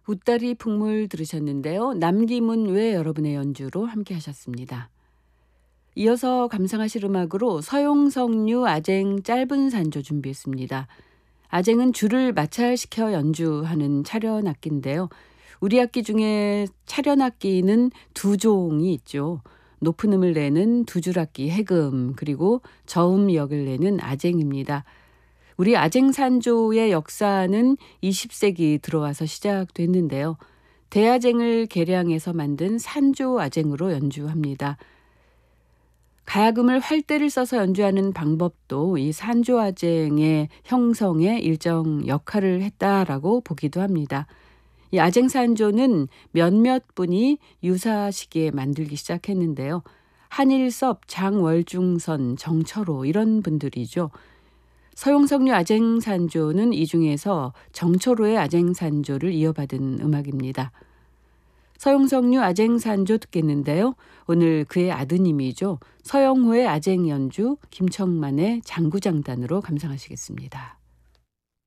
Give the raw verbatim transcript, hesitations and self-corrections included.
웃다리 풍물 들으셨는데요. 남김은 왜 여러분의 연주로 함께 하셨습니다. 이어서 감상하실 음악으로 서용석류 아쟁 짧은 산조 준비했습니다. 아쟁은 줄을 마찰시켜 연주하는 차련 악기인데요. 우리 악기 중에 차련 악기는 두 종이 있죠. 높은 음을 내는 두 줄 악기 해금, 그리고 저음 역을 내는 아쟁입니다. 우리 아쟁산조의 역사는 이십 세기 들어와서 시작됐는데요. 대아쟁을 개량해서 만든 산조 아쟁으로 연주합니다. 가야금을 활대를 써서 연주하는 방법도 이 산조 아쟁의 형성에 일정 역할을 했다라고 보기도 합니다. 이 아쟁산조는 몇몇 분이 유사 시기에 만들기 시작했는데요. 한일섭, 장월중선, 정철호 이런 분들이죠. 서용석류 아쟁산조는 이 중에서 정철호의 아쟁산조를 이어받은 음악입니다. 서용석류 아쟁산조 듣겠는데요. 오늘 그의 아드님이죠. 서영호의 아쟁연주, 김청만의 장구장단으로 감상하시겠습니다.